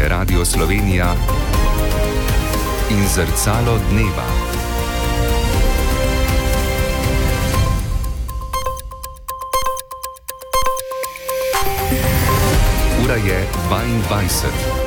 je Radio Slovenija in Zrcalo dneva. Ura je 22.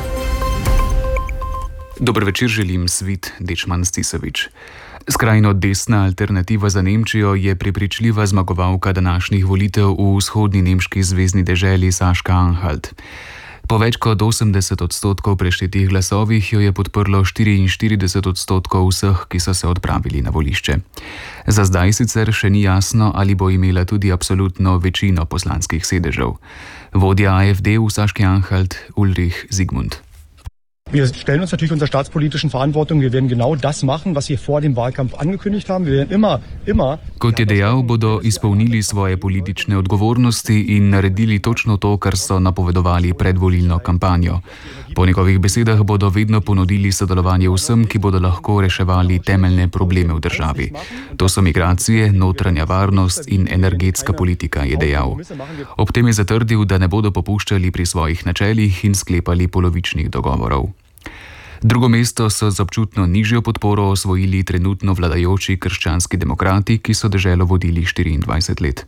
Dober večer želim, Svit Dečman Stisovič. Skrajno desna alternativa za Nemčijo je prepričljiva zmagovalka današnjih volitev v vzhodni nemški zvezni deželi Saška-Anhalt. Po več kot 80% preštetih glasovih jo je podprlo 44% vseh, ki so se odpravili na volišče. Za zdaj sicer še ni jasno, ali bo imela tudi absolutno večino poslanskih sedežev. Vodja AfD v Saški-Anhalt Ulrich Zygmunt. Wir stellen uns natürlich unserer staatspolitischen Verantwortung. Wir werden genau das machen, was wir vor dem Wahlkampf angekündigt haben. Wir werden immer. Kot je dejal, bodo izpolnili svoje politične odgovornosti in naredili točno to, kar so napovedovali pred volilno kampanjo. Po njegovih besedah bodo vedno ponudili sodelovanje vsem, ki bodo lahko reševali temeljne probleme v državi. To so migracije, notranja varnost in energetska politika, je dejal. Ob tem je zatrdil, da ne bodo popuščali pri svojih načelih in sklepali polovičnih dogovorov. Drugo mesto so z občutno nižjo podporo osvojili trenutno vladajoči krščanski demokrati, ki so deželo vodili 24 let.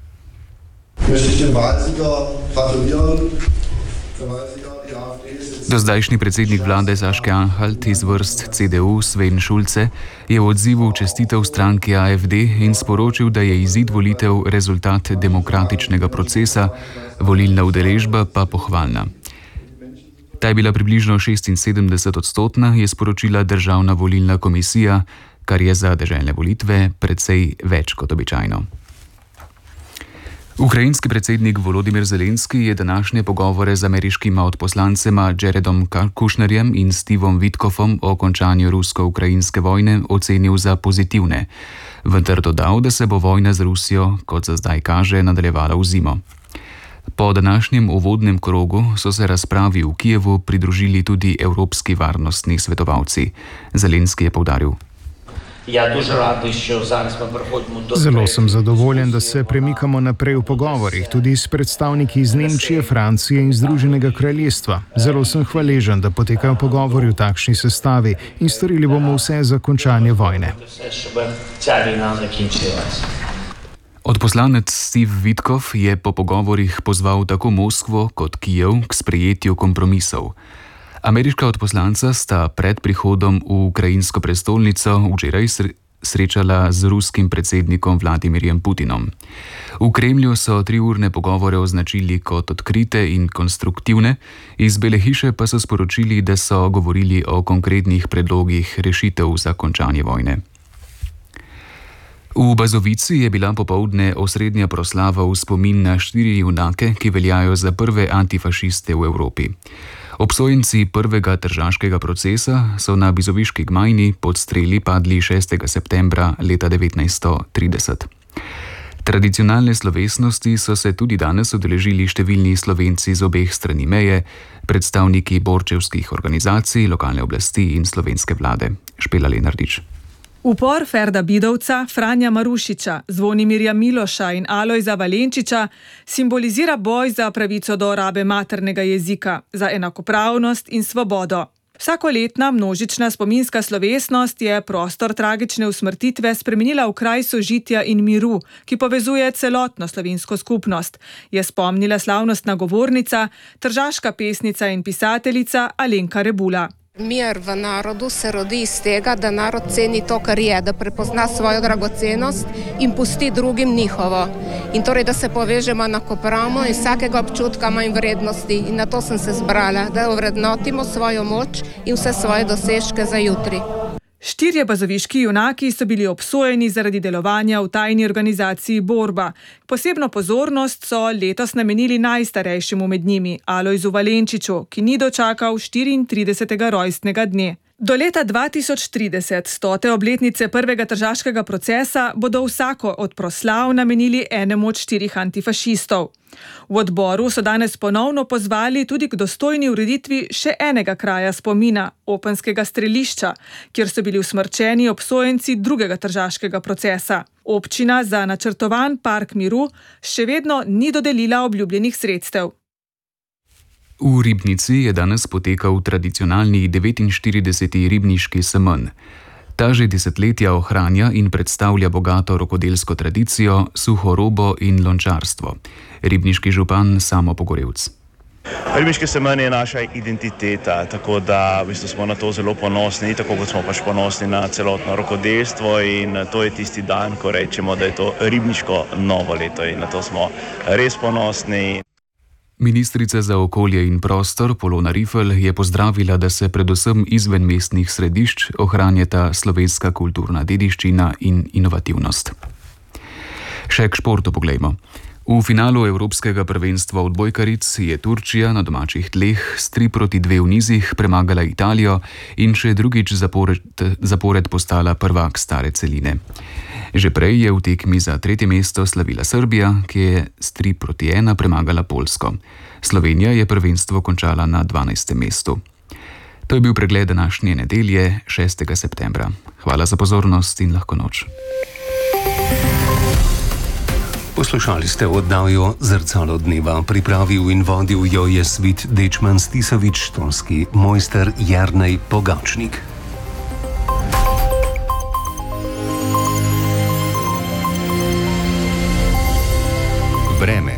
Dozdajšnji predsednik vlade Saške-Anhalt iz vrst CDU Sven Schulze je v odzivu čestitev stranki AfD in sporočil, da je izid volitev rezultat demokratičnega procesa, volilna udeležba pa pohvalna. Ta je bila približno 76%, je sporočila Državna volilna komisija, kar je za deželne volitve precej več kot običajno. Ukrajinski predsednik Volodymyr Zelenski je današnje pogovore z ameriškima odposlancema Jaredom Kushnerjem in Stevom Witkofom o končanju rusko-ukrajinske vojne ocenil za pozitivne, vendar dodal, da se bo vojna z Rusijo, kot za zdaj kaže, nadaljevala v zimo. Po današnjem uvodnem krogu so se razpravi v Kijevu pridružili tudi evropski varnostni svetovalci. Zelenski je poudaril. Zelo sem zadovoljen, da se premikamo naprej v pogovorih, tudi s predstavniki iz Nemčije, Francije in Združenega kraljestva. Zelo sem hvaležen, da potekajo pogovori v takšni sestavi in storili bomo vse za končanje vojne. Odposlanec Steve Witkov je po pogovorih pozval tako Moskvo kot Kijev k sprejetju kompromisov. Ameriška odposlanca sta pred prihodom v ukrajinsko prestolnico včeraj srečala z ruskim predsednikom Vladimirjem Putinom. V Kremlju so 3-urne pogovore označili kot odkrite in konstruktivne, iz Bele hiše pa so sporočili, da so govorili o konkretnih predlogih rešitev za končanje vojne. V Bazovici je bila popoldne osrednja proslava v spomin na 4 junake, ki veljajo za prve antifašiste v Evropi. Obsojenci prvega tržaškega procesa so na bizoviški gmajni pod streli padli 6. septembra leta 1930. Tradicionalne slovesnosti so se tudi danes udeležili številni Slovenci z obeh strani meje, predstavniki borčevskih organizacij, lokalne oblasti in slovenske vlade. Špela Lenardič. Upor Ferda Bidovca, Franja Marušiča, Zvonimirja Miloša in Alojza Valenčiča simbolizira boj za pravico do rabe maternega jezika, za enakopravnost in svobodo. Vsakoletna množična spominska slovesnost je prostor tragične usmrtitve spremenila v kraj sožitja in miru, ki povezuje celotno slovensko skupnost, je spomnila slavnostna govornica, tržaška pesnica in pisateljica Alenka Rebula. Mir v narodu se rodi iz tega, da narod ceni to, kar je, da prepozna svojo dragocenost in pusti drugim njihovo. In torej, da se povežemo enakopravno in vsakega občutka manj vrednosti. In na to sem se zbrala, da ovrednotimo svojo moč in vse svoje dosežke za jutri. 4 bazoviški junaki so bili obsojeni zaradi delovanja v tajni organizaciji Borba. Posebno pozornost so letos namenili najstarejšemu med njimi, Alojzu Valenčiču, ki ni dočakal 34. rojstnega dne. Do leta 2030, 100. obletnice prvega tržaškega procesa, bodo vsako od proslav namenili enemu od 4 antifašistov. V odboru so danes ponovno pozvali tudi k dostojni ureditvi še enega kraja spomina, Openskega strelišča, kjer so bili usmrčeni obsojenci drugega tržaškega procesa. Občina za načrtovan park miru še vedno ni dodelila obljubljenih sredstev. V Ribnici je danes potekal tradicionalni 49. ribniški semenj. Ta že desetletja ohranja in predstavlja bogato rokodelsko tradicijo, suhorobo in lončarstvo. Ribniški župan Samo Pogorevc. Ribniški semenj je naša identiteta, tako da v bistvu smo na to zelo ponosni, tako kot smo pač ponosni na celotno rokodelstvo, in to je tisti dan, ko rečemo, da je to ribniško novo leto, in na to smo res ponosni. Ministrica za okolje in prostor Polona Rifl je pozdravila, da se predvsem izven mestnih središč ohranjata slovenska kulturna dediščina in inovativnost. Še k športu poglejmo. V finalu Evropskega prvenstva odbojkaric je Turčija na domačih tleh s 3-2 v nizih premagala Italijo in še drugič zapored postala prvak stare celine. Že prej je v tekmi za 3. mesto slavila Srbija, ki je s 3-1 premagala Poljsko. Slovenija je prvenstvo končala na 12. mestu. To je bil pregled današnje nedelje, 6. septembra. Hvala za pozornost in lahko noč. Poslušali ste oddajo Zrcalo dneva. Pripravil in vodil jo je Svit Dečman Stisovič, tonski mojster Jernej Pogačnik. Vreme.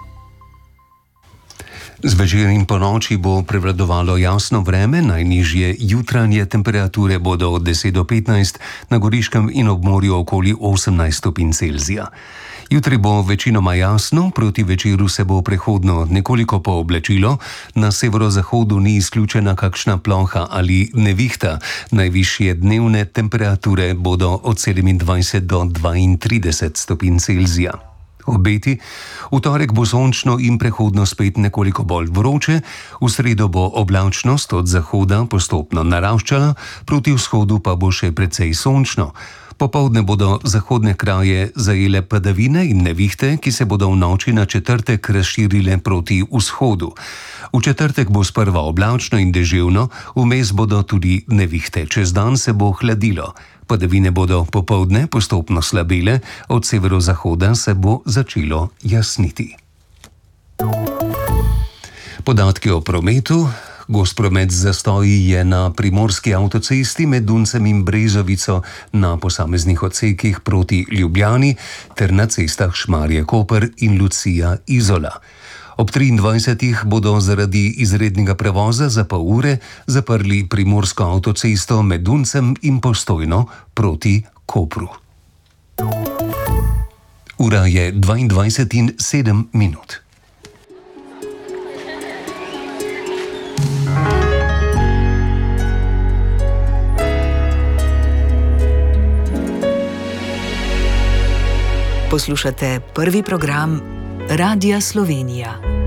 Zvečer in ponoči bo prevladovalo jasno vreme, najnižje jutranje temperature bodo od 10 do 15, na Goriškem in ob morju okoli 18 stopinj Celzija. Jutri bo večinoma jasno, proti večeru se bo prehodno nekoliko pooblačilo, na severozahodu ni izključena kakšna ploha ali nevihta, najvišje dnevne temperature bodo od 27 do 32 stopinj Celzija. Obeti. V torek bo sončno in prehodno spet nekoliko bolj vroče, v sredo bo oblačnost od zahoda postopno naraščala, proti vzhodu pa bo še precej sončno. Popoldne bodo zahodne kraje zajele padavine in nevihte, ki se bodo v noči na četrtek razširile proti vzhodu. V četrtek bo sprva oblačno in deževno, vmes bodo tudi nevihte, čez dan se bo hladilo. Padavine bodo popoldne postopno slabele, od severozahoda se bo začelo jasniti. Podatki o prometu. Gost promet z zastoji je na primorski avtocesti med Duncem in Brezovico na posameznih odsekih proti Ljubljani ter na cestah Šmarje-Koper in Lucija-Izola. Ob 23. bodo zaradi izrednega prevoza za pol ure zaprli primorsko avtocesto med Duncem in Postojno proti Kopru. Ura je 22:07. Poslušate prvi program Radia Slovenija.